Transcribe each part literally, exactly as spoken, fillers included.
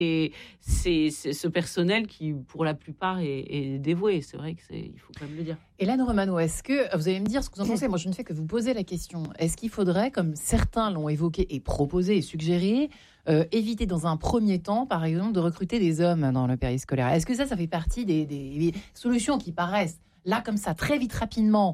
Et c'est, c'est ce personnel qui, pour la plupart, est, est dévoué. C'est vrai qu'il faut quand même le dire. Hélène Romano, est-ce que vous allez me dire ce que vous en pensez? Moi, je ne fais que vous poser la question. Est-ce qu'il faudrait, comme certains l'ont évoqué et proposé et suggéré, euh, éviter dans un premier temps, par exemple, de recruter des hommes dans le périscolaire? Est-ce que ça, ça fait partie des, des solutions qui paraissent là, comme ça, très vite, rapidement,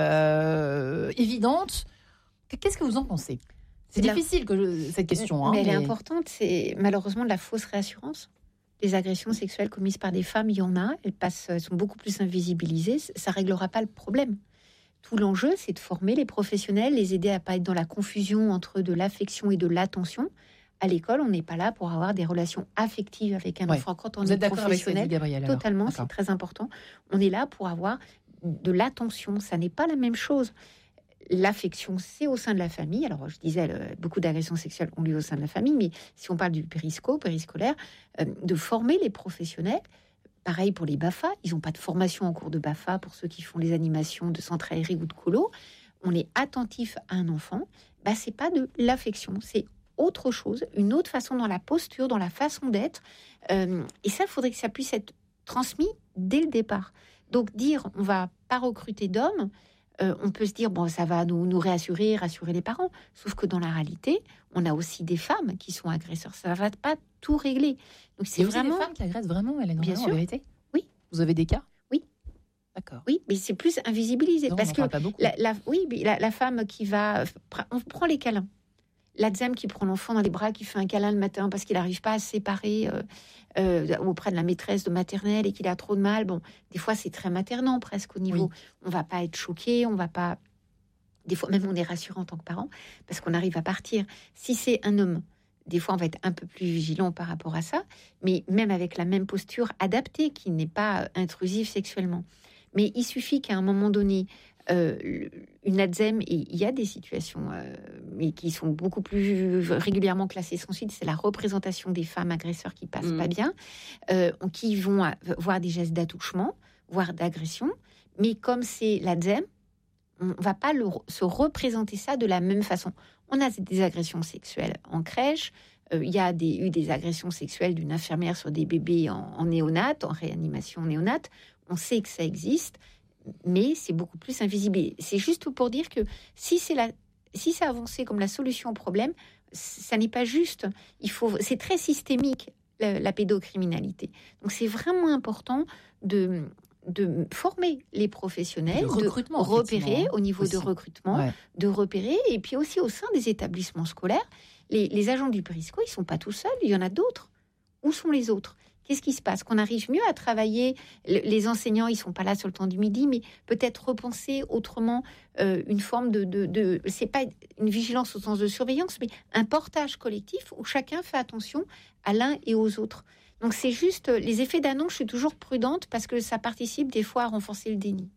euh, évidentes? Qu'est-ce que vous en pensez? C'est la... difficile que je... cette question. Hein, mais elle mais... est importante. C'est malheureusement de la fausse réassurance. Les agressions sexuelles commises par des femmes, il y en a. Elles, passent, elles sont beaucoup plus invisibilisées. Ça ne réglera pas le problème. Tout l'enjeu, c'est de former les professionnels, les aider à ne pas être dans la confusion entre de l'affection et de l'attention. À l'école, on n'est pas là pour avoir des relations affectives avec un ouais. enfant. Quand on Vous est êtes d'accord professionnel, avec Gabriel, totalement, c'est très important. On est là pour avoir de l'attention. Ça n'est pas la même chose. L'affection, c'est au sein de la famille. Alors, je disais, le, beaucoup d'agressions sexuelles ont lieu au sein de la famille, mais si on parle du périsco, périscolaire, euh, de former les professionnels, pareil pour les B A F A, ils n'ont pas de formation en cours de B A F A pour ceux qui font les animations de centre aéré ou de colo. On est attentif à un enfant, bah, c'est pas de l'affection, c'est autre chose, une autre façon dans la posture, dans la façon d'être. Euh, et ça, il faudrait que ça puisse être transmis dès le départ. Donc, dire, on va pas recruter d'hommes, Euh, on peut se dire, bon, ça va nous, nous réassurer, rassurer les parents. Sauf que dans la réalité, on a aussi des femmes qui sont agresseurs. Ça ne va pas tout régler. Donc, c'est Il y a vraiment... aussi des femmes qui agressent vraiment, Hélène, bien vraiment, sûr. En vérité. Oui. Vous avez des cas? Oui. D'accord. Oui, mais c'est plus invisibilisé. Non, parce on que en parle pas beaucoup. La, la, oui, la, la femme qui va... On prend les câlins. La dame qui prend l'enfant dans les bras, qui fait un câlin le matin parce qu'il n'arrive pas à se séparer euh, euh, auprès de la maîtresse de maternelle et qu'il a trop de mal. Bon, des fois, c'est très maternant presque au niveau. Oui. On ne va pas être choqué, on ne va pas... Des fois, même, on est rassurant en tant que parent parce qu'on arrive à partir. Si c'est un homme, des fois, on va être un peu plus vigilant par rapport à ça, mais même avec la même posture adaptée, qui n'est pas intrusive sexuellement. Mais il suffit qu'à un moment donné, euh, une A D S E M, et il y a des situations euh, mais qui sont beaucoup plus régulièrement classées sans suite, c'est la représentation des femmes agresseurs qui passent mmh. pas bien, euh, qui vont voir des gestes d'attouchement, voire d'agression, mais comme c'est l'A D S E M, on ne va pas le, se représenter ça de la même façon. On a des agressions sexuelles en crèche, il euh, y a des, eu des agressions sexuelles d'une infirmière sur des bébés en, en néonate, en réanimation néonate. On sait que ça existe, mais c'est beaucoup plus invisible. C'est juste pour dire que si c'est, la, si c'est avancé comme la solution au problème, ça n'est pas juste. Il faut, c'est très systémique, la, la pédocriminalité. Donc c'est vraiment important de... de former les professionnels, de, de repérer au niveau aussi. de recrutement, ouais. de repérer, et puis aussi au sein des établissements scolaires, les, les agents du périsco, ils ne sont pas tout seuls, il y en a d'autres. Où sont les autres ? Qu'est-ce qui se passe ? Qu'on arrive mieux à travailler, les enseignants, ils ne sont pas là sur le temps du midi, mais peut-être repenser autrement euh, une forme de... de, de c'est pas une vigilance au sens de surveillance, mais un portage collectif où chacun fait attention à l'un et aux autres. Donc c'est juste, les effets d'annonce, je suis toujours prudente parce que ça participe des fois à renforcer le déni.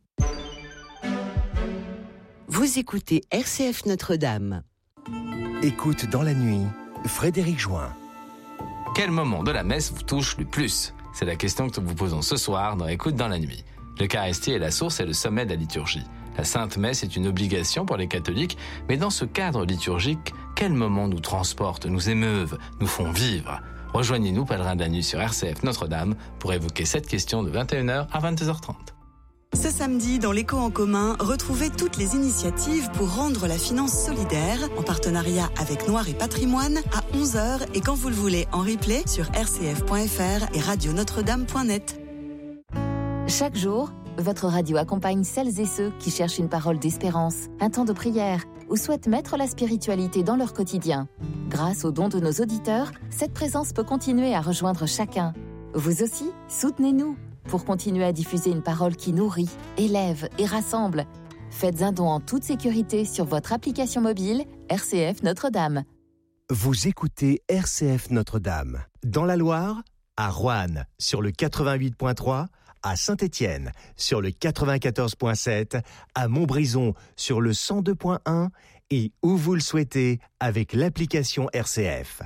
Vous écoutez R C F Notre-Dame. Écoute dans la nuit, Frédéric Join. Quel moment de la messe vous touche le plus ? C'est la question que nous vous posons ce soir dans Écoute dans la nuit. L'Eucharistie est la source et le sommet de la liturgie. La Sainte Messe est une obligation pour les catholiques, mais dans ce cadre liturgique, quels moments nous transportent, nous émeuvent, nous font vivre ? Rejoignez-nous, pèlerins de la nuit sur R C F Notre-Dame, pour évoquer cette question de vingt et une heures à vingt-deux heures trente. Ce samedi, dans l'Écho en commun, retrouvez toutes les initiatives pour rendre la finance solidaire, en partenariat avec Noir et Patrimoine, à onze heures et quand vous le voulez en replay sur r c f point f r et radio notre dame point net. Chaque jour, votre radio accompagne celles et ceux qui cherchent une parole d'espérance, un temps de prière, ou souhaitent mettre la spiritualité dans leur quotidien. Grâce aux dons de nos auditeurs, cette présence peut continuer à rejoindre chacun. Vous aussi, soutenez-nous pour continuer à diffuser une parole qui nourrit, élève et rassemble. Faites un don en toute sécurité sur votre application mobile R C F Notre-Dame. Vous écoutez R C F Notre-Dame. Dans la Loire, à Roanne, sur le quatre-vingt-huit point trois, à Saint-Étienne, sur le quatre-vingt-quatorze point sept, à Montbrison, sur le cent deux point un et où vous le souhaitez avec l'application R C F.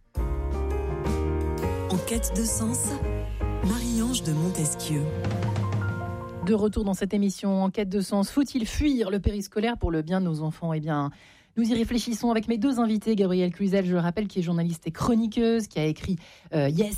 En quête de sens, Marie-Ange de Montesquieu. De retour dans cette émission En quête de sens, faut-il fuir le périscolaire pour le bien de nos enfants ? Eh bien, Nous y réfléchissons avec mes deux invités, Gabrielle Cluzel, je le rappelle, qui est journaliste et chroniqueuse, qui a écrit euh, Yes,